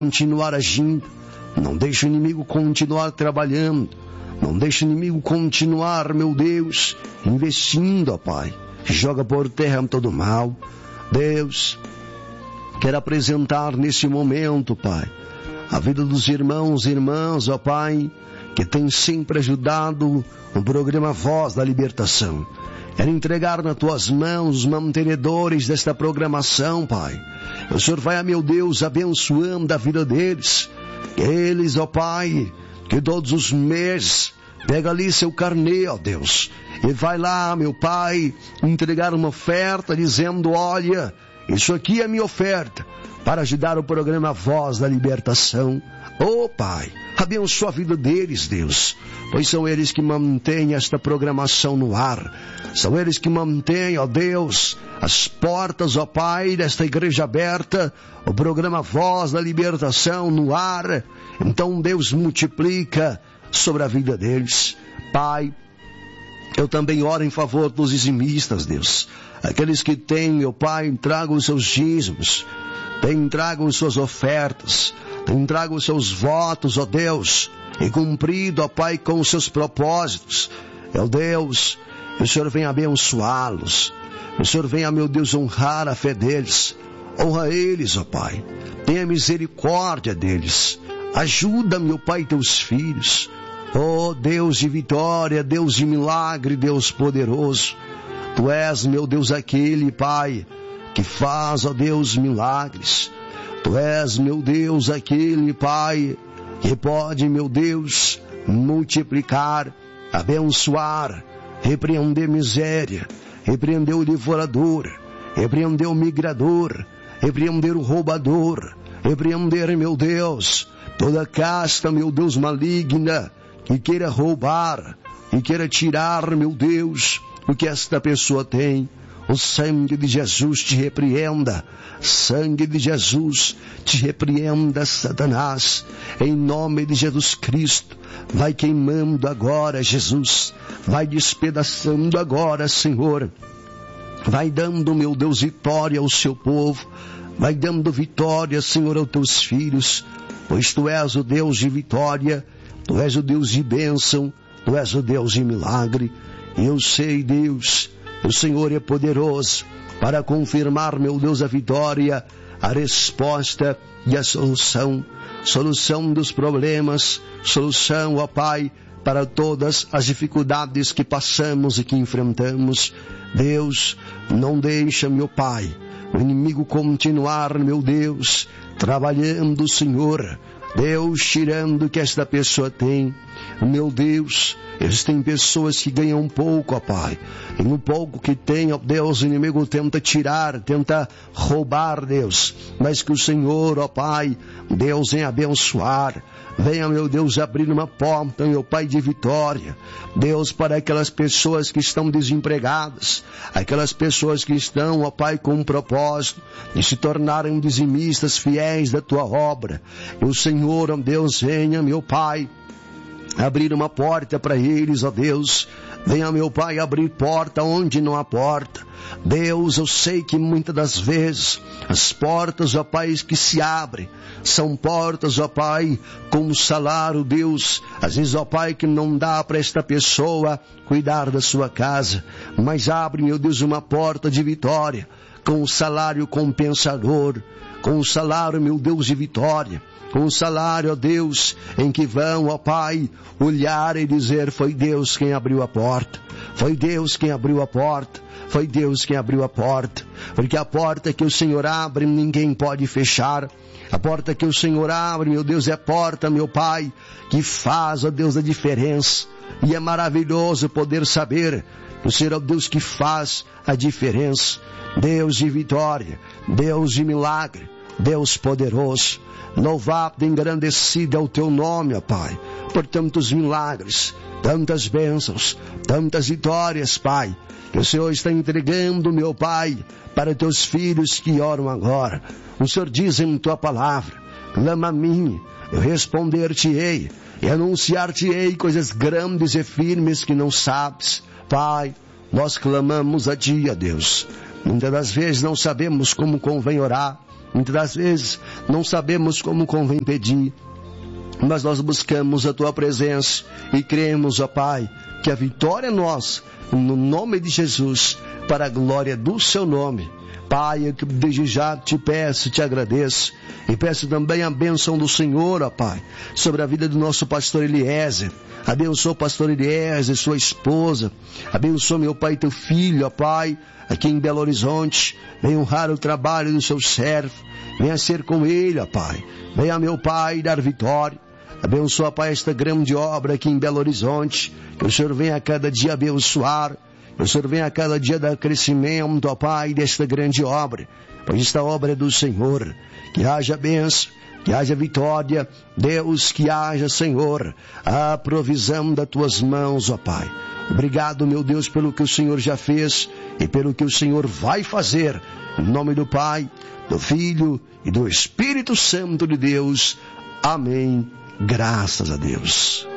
continuar agindo. Não deixe o inimigo continuar trabalhando. Não deixe o inimigo continuar, meu Deus, investindo, ó Pai. Joga por terra todo mal. Deus, quero apresentar nesse momento, Pai, a vida dos irmãos e irmãs, ó Pai, que tem sempre ajudado o programa Voz da Libertação. Quero entregar nas Tuas mãos os mantenedores desta programação, Pai. O Senhor vai, meu Deus, abençoando a vida deles. Eles, ó Pai, que todos os meses pega ali seu carnê, ó Deus, e vai lá, meu Pai, entregar uma oferta dizendo, olha, isso aqui é minha oferta para ajudar o programa Voz da Libertação. Ô Pai, abençoa a vida deles, Deus, pois são eles que mantêm esta programação no ar. São eles que mantêm, ó Deus, as portas, ó Pai, desta igreja aberta, o programa Voz da Libertação no ar. Então, Deus, multiplica sobre a vida deles. Pai, eu também oro em favor dos dizimistas, Deus. Aqueles que têm, meu Pai, tragam os seus dízimos, tragam suas ofertas, tragam os seus votos, ó Deus, e cumprido, ó Pai, com os seus propósitos. Ó Deus, o Senhor venha abençoá-los. O Senhor venha, meu Deus, honrar a fé deles. Honra eles, ó Pai. Tenha misericórdia deles. Ajuda, meu Pai, teus filhos. Ó Deus de vitória, Deus de milagre, Deus poderoso. Tu és, meu Deus, aquele, Pai, que faz, ó Deus, milagres. Tu és, meu Deus, aquele, Pai, que pode, meu Deus, multiplicar, abençoar, repreender miséria, repreender o devorador, repreender o migrador, repreender o roubador, repreender, meu Deus, toda casta, meu Deus, maligna, que queira roubar, que queira tirar, meu Deus, o que esta pessoa tem. O sangue de Jesus te repreenda. Sangue de Jesus te repreenda, Satanás. Em nome de Jesus Cristo. Vai queimando agora, Jesus. Vai despedaçando agora, Senhor. Vai dando, meu Deus, vitória ao seu povo. Vai dando vitória, Senhor, aos teus filhos. Pois Tu és o Deus de vitória. Tu és o Deus de bênção. Tu és o Deus de milagre. E eu sei, Deus, o Senhor é poderoso para confirmar, meu Deus, a vitória, a resposta e a solução. Solução dos problemas, solução, ó Pai, para todas as dificuldades que passamos e que enfrentamos. Deus, não deixa, meu Pai, o inimigo continuar, meu Deus, trabalhando, Senhor. Deus, tirando o que esta pessoa tem. Meu Deus, existem pessoas que ganham pouco, ó Pai. E no pouco que tem, ó Deus, o inimigo tenta tirar, tenta roubar, Deus. Mas que o Senhor, ó Pai, Deus, venha abençoar. Venha, meu Deus, abrir uma porta, meu Pai, de vitória. Deus, para aquelas pessoas que estão desempregadas, aquelas pessoas que estão, ó Pai, com um propósito de se tornarem dizimistas fiéis da Tua obra. E o Senhor, ó Deus, venha, meu Pai, abrir uma porta para eles, ó Deus. Venha, meu Pai, abrir porta onde não há porta. Deus, eu sei que muitas das vezes as portas, ó Pai, que se abrem são portas, ó Pai, com salário, Deus. Às vezes, ó Pai, que não dá para esta pessoa cuidar da sua casa. Mas abre, meu Deus, uma porta de vitória, com salário compensador, com salário, meu Deus, de vitória. Com o salário, ó Deus, em que vão, ó Pai, olhar e dizer, foi Deus quem abriu a porta. Foi Deus quem abriu a porta. Foi Deus quem abriu a porta. Porque a porta que o Senhor abre, ninguém pode fechar. A porta que o Senhor abre, meu Deus, é a porta, meu Pai, que faz, ó Deus, a diferença. E é maravilhoso poder saber que o Senhor é o Deus que faz a diferença. Deus de vitória, Deus de milagre, Deus poderoso. Louvado e engrandecido é o Teu nome, ó Pai, por tantos milagres, tantas bênçãos, tantas vitórias, Pai, que o Senhor está entregando, meu Pai, para Teus filhos que oram agora. O Senhor diz em Tua palavra, clama a mim, eu responder-te-ei, e anunciar-te-ei coisas grandes e firmes que não sabes. Pai, nós clamamos a Ti, ó Deus. Muitas das vezes não sabemos como convém orar, Muitas das vezes não sabemos como convém pedir, mas nós buscamos a Tua presença e cremos, ó Pai, que a vitória é nossa, no nome de Jesus, para a glória do Seu nome. Pai, eu desde já te peço, te agradeço, e peço também a bênção do Senhor, ó Pai, sobre a vida do nosso pastor Eliezer. Abençoa o pastor Eliezer, sua esposa. Abençoa, meu Pai, teu filho, ó Pai, aqui em Belo Horizonte. Venha honrar o trabalho do seu servo. Venha ser com ele, ó Pai. Venha, meu Pai, dar vitória. Abençoa, Pai, esta grande obra aqui em Belo Horizonte. Que o Senhor venha a cada dia abençoar. Que o Senhor venha a cada dia dar crescimento, ó Pai, desta grande obra. Pois esta obra é do Senhor. Que haja bênção, que haja vitória. Deus, que haja, Senhor, a provisão das Tuas mãos, ó Pai. Obrigado, meu Deus, pelo que o Senhor já fez e pelo que o Senhor vai fazer. Em nome do Pai, do Filho e do Espírito Santo de Deus. Amém. Graças a Deus.